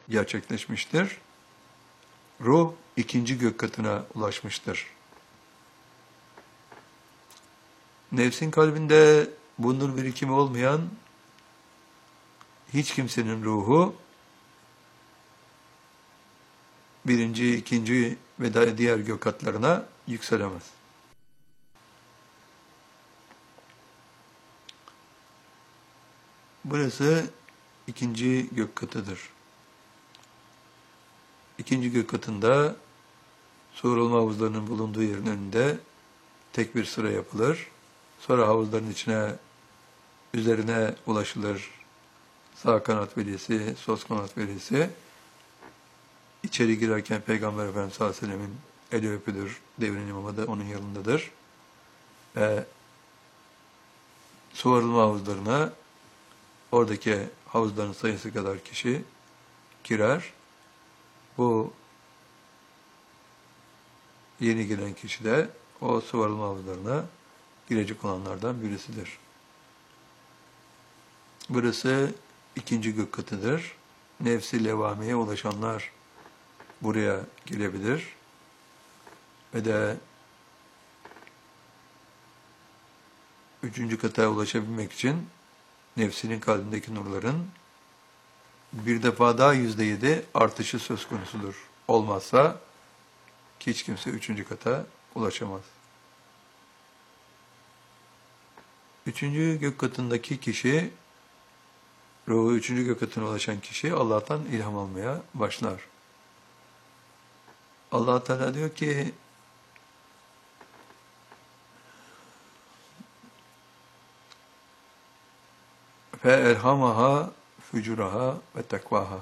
gerçekleşmiştir. Ruh ikinci gök katına ulaşmıştır. Nefsin kalbinde bu nur birikimi olmayan hiç kimsenin ruhu birinci, ikinci ve diğer gök katlarına yükselemez. Burası ikinci gök katıdır. İkinci gök katında soğurulma havuzlarının bulunduğu yerin önünde tek bir sıra yapılır. Sonra havuzların üzerine ulaşılır. Sağ kanat velisi, sol kanat velisi. İçeri girerken Peygamber Efendimiz sallallahu aleyhi ve sellemin eli öpülür. Devrin imamı da onun yanındadır. Soğurulma havuzlarına oradaki havuzların sayısı kadar kişi girer. Bu yeni giren kişi de o sıvarılma havuzlarına girecek olanlardan birisidir. Burası ikinci gök katıdır. Nefsi levamiye ulaşanlar buraya girebilir. Ve de üçüncü kata ulaşabilmek için nefsinin kalbindeki nurların bir defa daha %7 artışı söz konusudur. Olmazsa hiç kimse üçüncü kata ulaşamaz. Üçüncü gök katındaki kişi, ruhu üçüncü gök katına ulaşan kişi Allah'tan ilham almaya başlar. Allah Teala diyor ki, فَاَلْهَمَهَا فُجُرَهَا وَتَقْوَاهَا.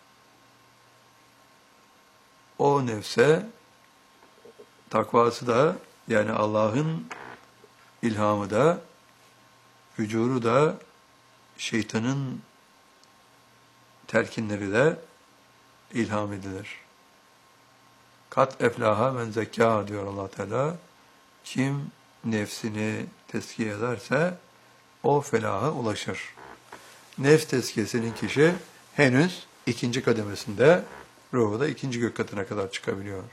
O nefse takvası da, yani Allah'ın ilhamı da, fücuru da, şeytanın telkinleri de ilham edilir. Kat eflaha men zekâha diyor Allah Teala. Kim nefsini tezkiye ederse o felaha ulaşır. Nefs tezkiyesinin kişi henüz ikinci kademesinde, ruhu da ikinci gök katına kadar çıkabiliyor.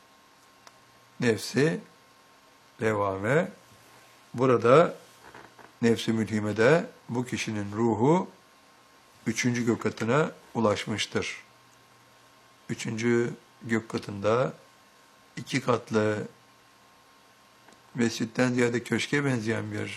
Nefsi levame, burada nefsi mülhimede bu kişinin ruhu üçüncü gök katına ulaşmıştır. Üçüncü gök katında iki katlı mescitten ziyade köşke benzeyen bir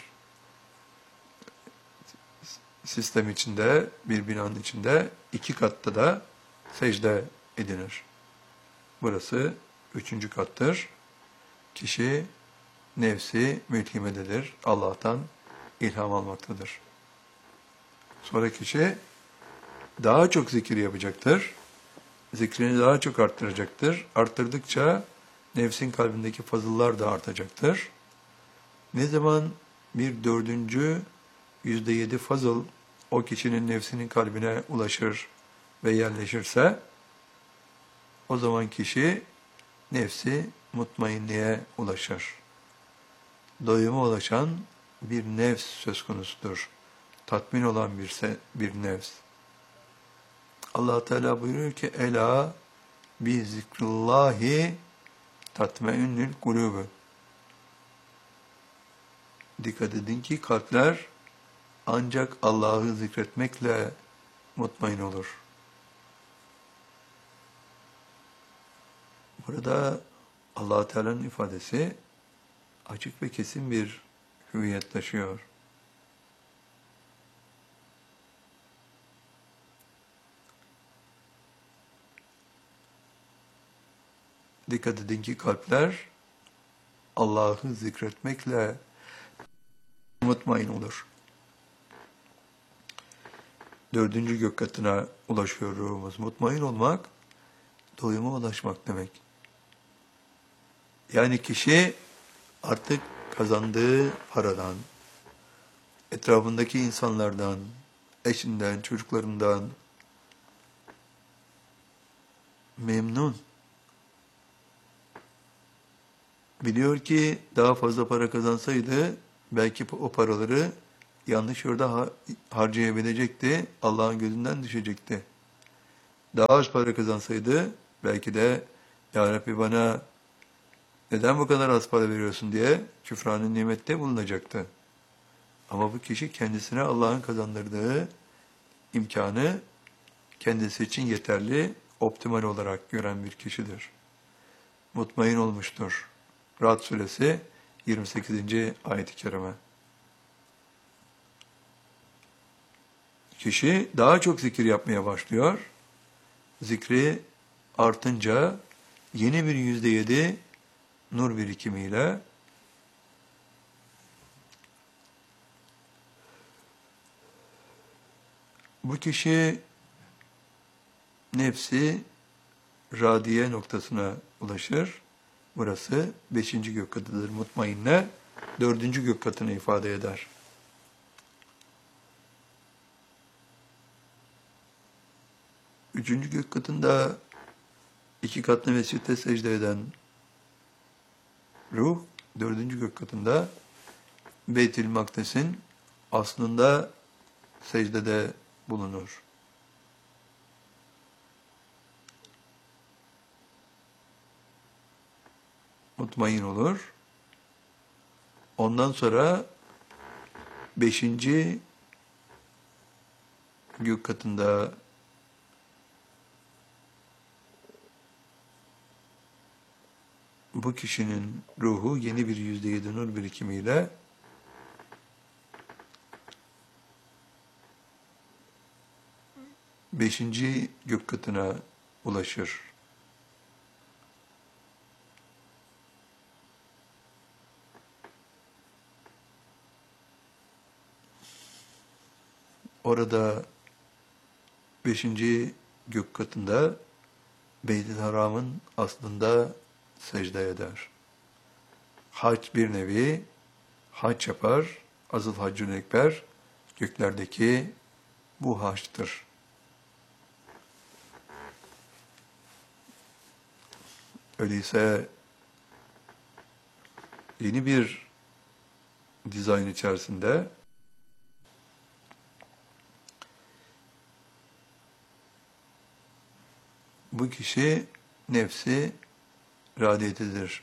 sistem içinde, bir binanın içinde iki katta da secde edilir. Burası üçüncü kattır. Kişi nefsi mülhimededir. Allah'tan ilham almaktadır. Sonra kişi daha çok zikir yapacaktır. Zikrini daha çok arttıracaktır. Arttırdıkça nefsin kalbindeki fazıllar da artacaktır. Ne zaman bir dördüncü %7 fazıl o kişinin nefsinin kalbine ulaşır ve yerleşirse, o zaman kişi nefsi mutmainliğe ulaşır. Doyuma ulaşan bir nefs söz konusudur. Tatmin olan bir nefs. Allah Teala buyuruyor ki, Ela bi zikrullahi tatmainnül kulûbü. Dikkat edin ki kalpler ancak Allah'ı zikretmekle mutmain olur. Burada Allah Teala'nın ifadesi açık ve kesin bir hüviyet taşıyor. Dikkat edin ki kalpler Allah'ı zikretmekle mutmain olur. Dördüncü gök katına ulaşıyor ruhumuz. Mutmain olmak, doyuma ulaşmak demek. Yani kişi artık kazandığı paradan, etrafındaki insanlardan, eşinden, çocuklarından memnun. Biliyor ki daha fazla para kazansaydı belki o paraları yanlış yolda harcayabilecekti, Allah'ın gözünden düşecekti. daha az para kazansaydı belki de Ya Rabbi bana neden bu kadar az para veriyorsun diye küfranın nimette bulunacaktı. Ama bu kişi kendisine Allah'ın kazandırdığı imkanı kendisi için yeterli, optimal olarak gören bir kişidir. Mutmain olmuştur. Ra'd suresi 28. ayet-i kerime. Kişi daha çok zikir yapmaya başlıyor. Zikri artınca yeni bir %7 nur birikimiyle bu kişi nefsi radiye noktasına ulaşır. Burası 5. gök katıdır. Mutmainne 4. gök katını ifade eder. Üçüncü gök katında 2 katlı mescitte secde eden ruh, 4. gök katında Beyt-i Makdes'in aslında secdede bulunur. Mutmain olur. Ondan sonra 5. gök katında bu kişinin ruhu yeni bir %7 nur birikimiyle beşinci gök katına ulaşır. Orada 5. gök katında Beyt-i Haram'ın aslında secde eder. Hac bir nevi hac yapar. Asıl Haccül Ekber göklerdeki bu haçtır. Öyleyse yeni bir dizayn içerisinde bu kişi nefsi radiyetidir.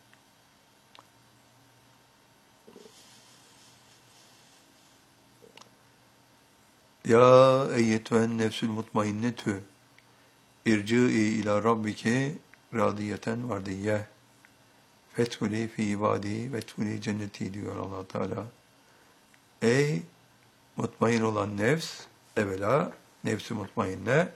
Ya eyyetühen nefsül mutmainnetü irci'i ila rabbike radiyeten vardiyye fethuli fi ibadi vethuli cenneti diyor Allah Teala. Ey mutmain olan nefs, evvela nefsi mutmainne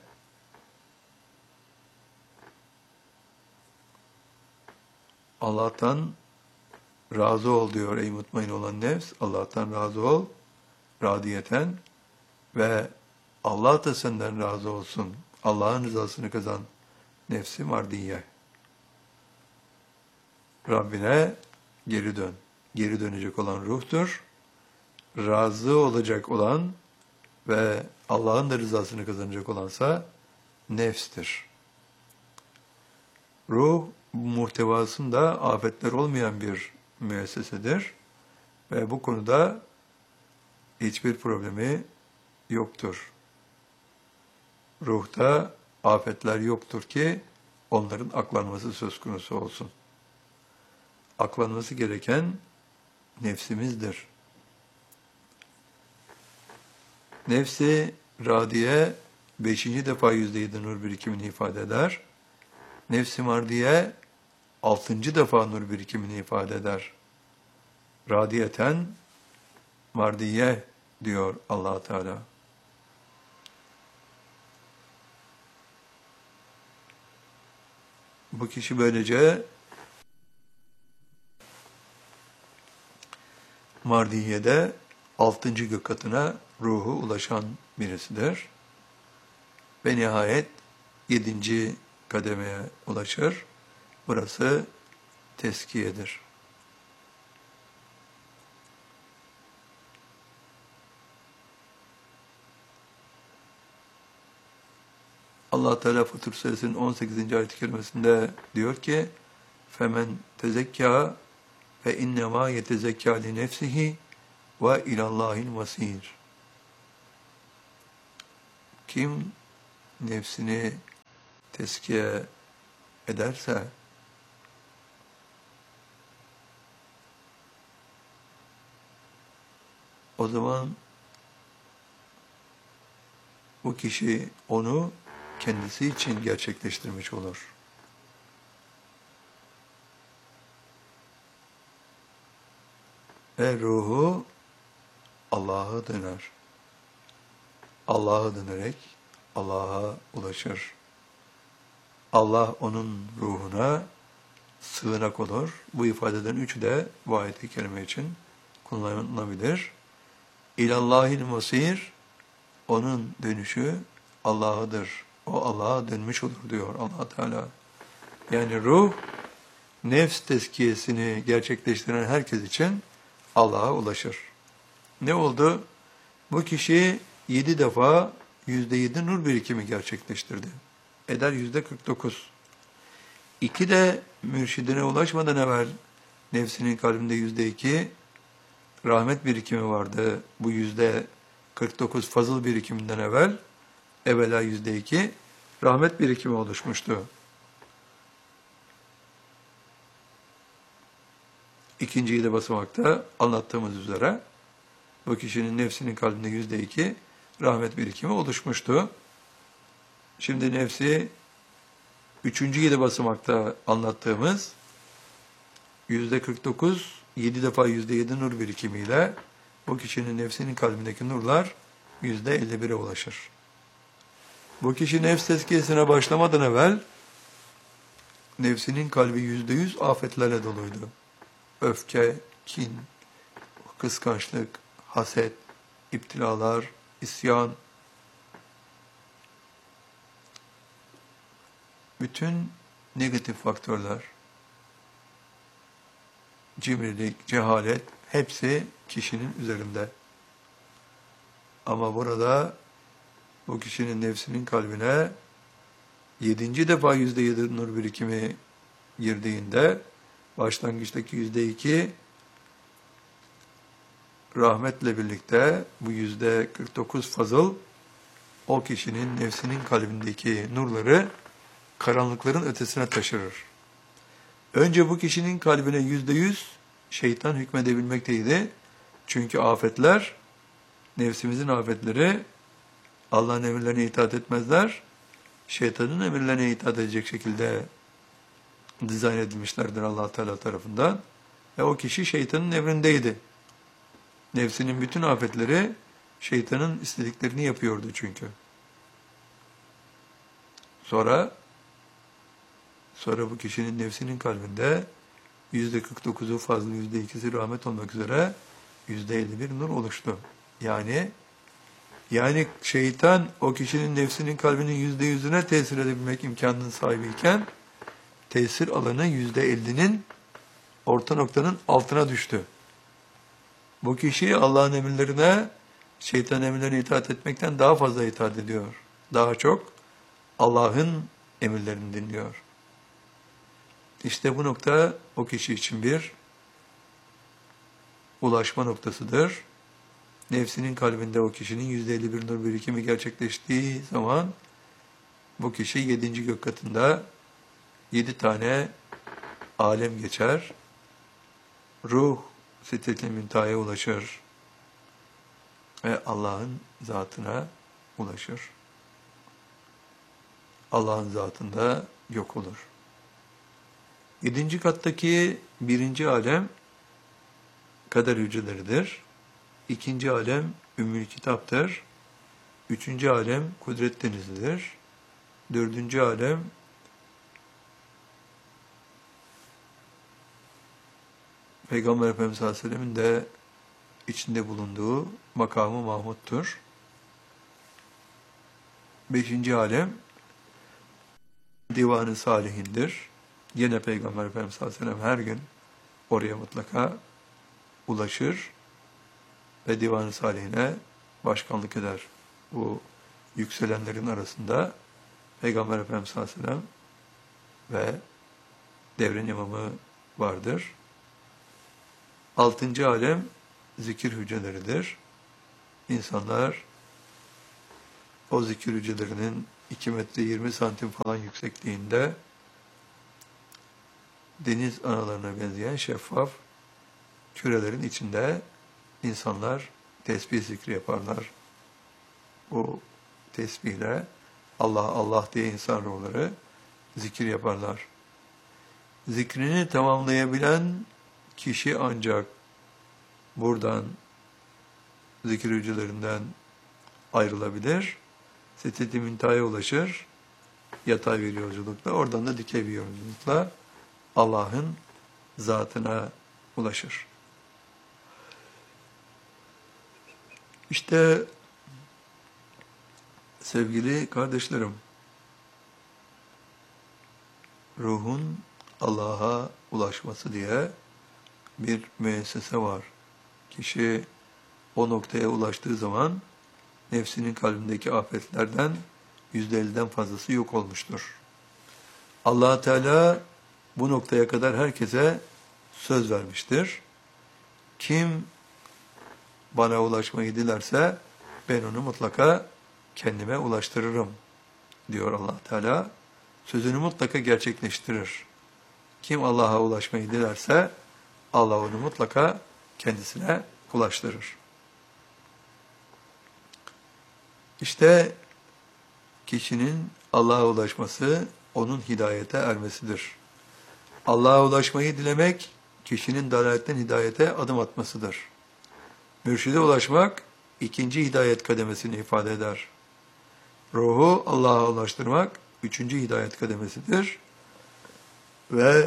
Allah'tan razı ol diyor ey mutmain olan nefs. Allah'tan razı ol, radiyeten ve Allah da senden razı olsun. Allah'ın rızasını kazan. Nefsi mardiye. Rabbine geri dön. Geri dönecek olan ruhtur. Razı olacak olan ve Allah'ın da rızasını kazanacak olansa nefstir. Ruh muhtevasında afetler olmayan bir müessesedir ve bu konuda hiçbir problemi yoktur. Ruhta afetler yoktur ki onların aklanması söz konusu olsun. Aklanması gereken nefsimizdir. Nefsi radiye 5. defa %7 nur birikimini ifade eder. Nefsi mardiye 6. defa nur birikimini ifade eder. Radiyeten mardiye diyor Allah Teala. Bu kişi böylece Mardiye'de 6. gök katına ruhu ulaşan birisidir. Ve nihayet 7. kademeye ulaşır. Burası teskiyedir. Allah Teala Futur Suresinin 18. ayet-i kerimesinde diyor ki: "Femen tezekka fe innema yetezekka li nefsihi ve ilallahil masir." Kim nefsini tezkiye ederse, o zaman bu kişi onu kendisi için gerçekleştirmiş olur. Ve ruhu Allah'a döner. Allah'a dönerek Allah'a ulaşır. Allah onun ruhuna sığınak olur. Bu ifadeden üçü de bu ayet-i kerime için kullanılabilir. İlallahil masir, onun dönüşü Allah'adır. O Allah'a dönmüş olur diyor Allah Teala. Yani ruh, nefs tezkiyesini gerçekleştiren herkes için Allah'a ulaşır. Ne oldu? Bu kişi 7 defa %7 nur birikimi gerçekleştirdi. Eder %49. 2 de mürşidine ulaşmadan evvel nefsinin kalbinde %2 rahmet birikimi vardı. Bu %49 fazıl birikiminden evvela %2 rahmet birikimi oluşmuştu. İkinci 7 basamakta anlattığımız üzere bu kişinin nefsinin kalbinde %2 rahmet birikimi oluşmuştu. Şimdi nefsi 3. 7 basamakta anlattığımız %49, 7 defa %7 nur birikimiyle bu kişinin nefsinin kalbindeki nurlar %51'e ulaşır. Bu kişi nefs tezkiyesine başlamadan evvel nefsinin kalbi %100 afetlerle doluydu. Öfke, kin, kıskançlık, haset, iptilalar, isyan, bütün negatif faktörler, cimrilik, cehalet hepsi kişinin üzerinde. Ama burada bu kişinin nefsinin kalbine 7. defa %7 nur birikimi girdiğinde başlangıçtaki %2 rahmetle birlikte bu %49 fazıl o kişinin nefsinin kalbindeki nurları karanlıkların ötesine taşırır. Önce bu kişinin kalbine %100 şeytan hükmedebilmekteydi. Çünkü afetler, nefsimizin afetleri Allah'ın emirlerine itaat etmezler. Şeytanın emirlerine itaat edecek şekilde dizayn edilmişlerdir Allah Teala tarafından. Ve o kişi şeytanın emrindeydi. Nefsinin bütün afetleri şeytanın istediklerini yapıyordu çünkü. Sonra bu kişinin nefsinin kalbinde %49'u fazla, %2'si rahmet olmak üzere %51 nur oluştu. Yani şeytan o kişinin nefsinin kalbinin %100'üne tesir edebilmek imkanının sahibiyken tesir alanı %50'nin orta noktanın altına düştü. Bu kişi Allah'ın emirlerine, şeytan emirlerine itaat etmekten daha fazla itaat ediyor. Daha çok Allah'ın emirlerini dinliyor. İşte bu nokta o kişi için bir ulaşma noktasıdır. Nefsinin kalbinde o kişinin %51 nur birikimi gerçekleştiği zaman bu kişi 7. gök katında 7 tane alem geçer. Ruh Sidret-i Münteha'ya ulaşır ve Allah'ın zatına ulaşır. Allah'ın zatında yok olur. 7. kattaki 1. alem kader hücreleridir. 2. alem Ümmül Kitap'tır. 3. alem Kudret Denizi'dir. 4. alem Peygamber Efendimiz sallallahu aleyhi ve sellem'in de içinde bulunduğu makamı Mahmud'tur. 5. alem Divan-ı Salihin'dir. Yine Peygamber Efendimiz sallallahu aleyhi ve sellem her gün oraya mutlaka ulaşır ve Divan-ı Salihine başkanlık eder. Bu yükselenlerin arasında Peygamber Efendimiz sallallahu aleyhi ve sellem ve devrin imamı vardır. 6. alem zikir hücreleridir. İnsanlar o zikir hücrelerinin 2 metre 20 santim falan yüksekliğinde deniz analarına benzeyen şeffaf kürelerin içinde insanlar tesbih zikri yaparlar. Bu tesbihle Allah Allah diye insan ruhları zikir yaparlar. Zikrini tamamlayabilen kişi ancak buradan zikir hücrelerinden ayrılabilir. Siddeti müntehaya ulaşır. Yatay bir yolculukla, oradan da dikey bir yolculukla Allah'ın zatına ulaşır. İşte sevgili kardeşlerim, ruhun Allah'a ulaşması diye bir müessese var. Kişi o noktaya ulaştığı zaman nefsinin kalbindeki afetlerden %50'den fazlası yok olmuştur. Allah Teala bu noktaya kadar herkese söz vermiştir. Kim bana ulaşmayı dilerse ben onu mutlaka kendime ulaştırırım diyor Allah Teala. Sözünü mutlaka gerçekleştirir. Kim Allah'a ulaşmayı dilerse Allah onu mutlaka kendisine ulaştırır. İşte kişinin Allah'a ulaşması onun hidayete ermesidir. Allah'a ulaşmayı dilemek kişinin dalaletten hidayete adım atmasıdır. Mürşide ulaşmak ikinci hidayet kademesini ifade eder. Ruhu Allah'a ulaştırmak üçüncü hidayet kademesidir. Ve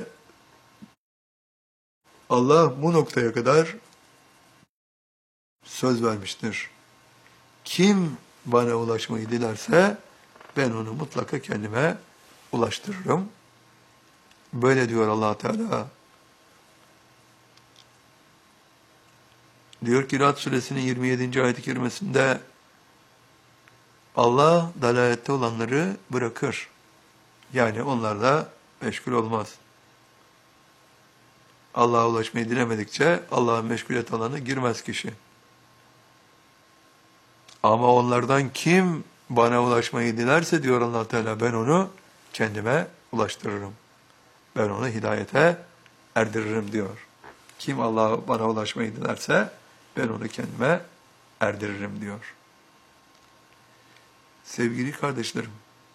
Allah bu noktaya kadar söz vermiştir. Kim bana ulaşmayı dilerse ben onu mutlaka kendime ulaştırırım. Böyle diyor Allah Teala. Diyor ki Ra'd suresinin 27. ayet-i kerimesinde Allah dalalette olanları bırakır. Yani onlarla meşgul olmaz. Allah'a ulaşmayı dilemedikçe Allah'a meşguliyet alanı girmez kişi. Ama onlardan kim bana ulaşmayı dilerse diyor Allah Teala ben onu kendime ulaştırırım. Ben onu hidayete erdiririm diyor. Kim Allah'a bana ulaşmayı dilerse ben onu kendime erdiririm diyor. Sevgili kardeşlerim,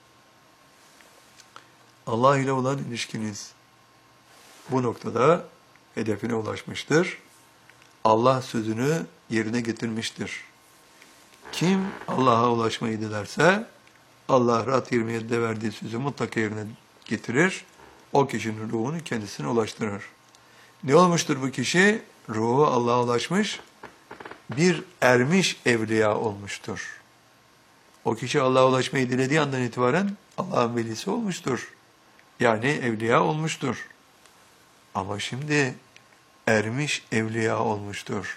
Allah ile olan ilişkiniz bu noktada hedefine ulaşmıştır. Allah sözünü yerine getirmiştir. Kim Allah'a ulaşmayı dilerse Allah Ra'd 27'de verdiği sözü mutlaka yerine getirir. O kişinin ruhunu kendisine ulaştırır. Ne olmuştur bu kişi? Ruhu Allah'a ulaşmış, bir ermiş evliya olmuştur. O kişi Allah'a ulaşmayı dilediği andan itibaren Allah'ın velisi olmuştur. Yani evliya olmuştur. Ama şimdi ermiş evliya olmuştur.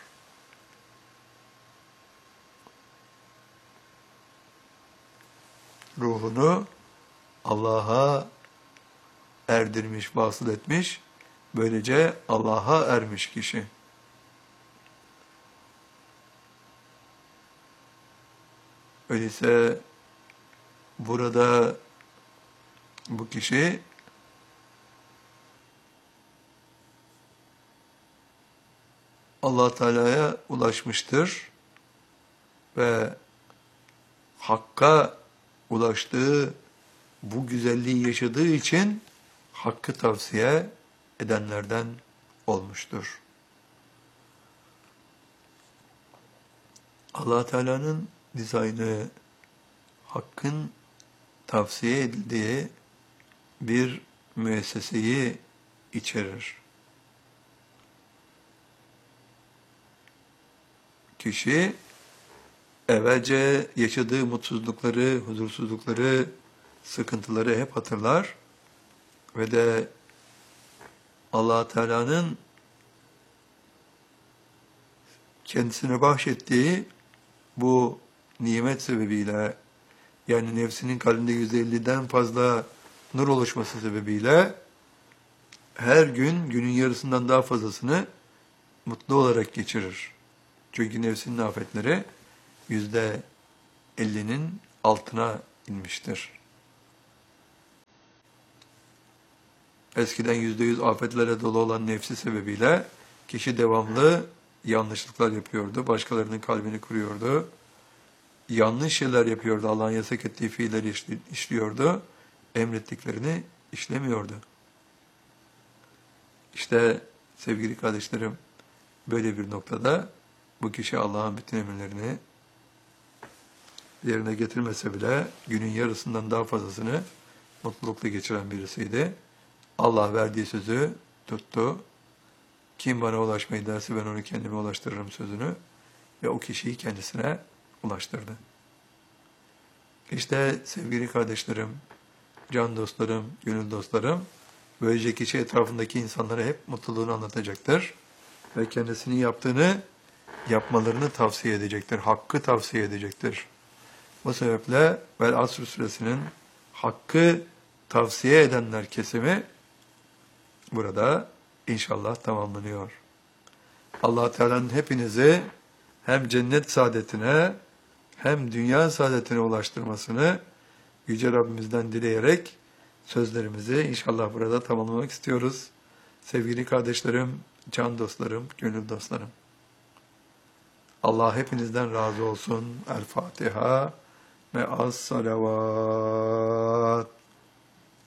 Ruhunu Allah'a erdirmiş, vasıl etmiş, böylece Allah'a ermiş kişi. Öyleyse burada bu kişi Allah Teala'ya ulaşmıştır ve Hakk'a ulaştığı bu güzelliği yaşadığı için Hakk'ı tavsiye edenlerden olmuştur. Allah Teala'nın dizaynı Hakk'ın tavsiye edildiği bir müesseseyi içerir. Kişi evvelce yaşadığı mutsuzlukları, huzursuzlukları, sıkıntıları hep hatırlar ve de Allah Teala'nın kendisine bahşettiği bu nimet sebebiyle, yani nefsinin kalbinde %50'den fazla nur oluşması sebebiyle her gün günün yarısından daha fazlasını mutlu olarak geçirir. Çünkü nefsinin afetleri %50'nin altına inmiştir. eskiden %100 afetlere dolu olan nefsi sebebiyle kişi devamlı yanlışlıklar yapıyordu. Başkalarının kalbini kırıyordu. Yanlış şeyler yapıyordu. Allah'ın yasak ettiği fiilleri işliyordu. Emrettiklerini işlemiyordu. İşte sevgili kardeşlerim, böyle bir noktada bu kişi Allah'ın bütün emirlerini yerine getirmese bile günün yarısından daha fazlasını mutlulukla geçiren birisiydi. Allah verdiği sözü tuttu. Kim bana ulaşmayı derse ben onu kendime ulaştırırım sözünü ve o kişiyi kendisine ulaştırdı. İşte sevgili kardeşlerim, can dostlarım, gönül dostlarım, böylece kişi etrafındaki insanlara hep mutluluğunu anlatacaktır ve kendisinin yaptığını yapmalarını tavsiye edecektir, hakkı tavsiye edecektir. Bu sebeple Vel Asr suresinin hakkı tavsiye edenler kesimi burada inşallah tamamlanıyor. Allah Teala'nın hepinizi hem cennet saadetine hem dünya saadetine ulaştırmasını Yüce Rabbimizden dileyerek sözlerimizi inşallah burada tamamlamak istiyoruz. Sevgili kardeşlerim, can dostlarım, gönül dostlarım. Allah hepinizden razı olsun. El Fatiha ve as-salavat.